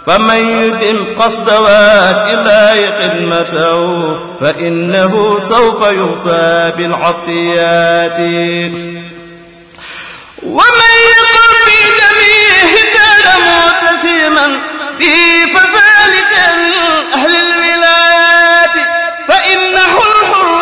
فمن يدم قصد واد الله خدمته فإنه سوف يوصى بالعطيات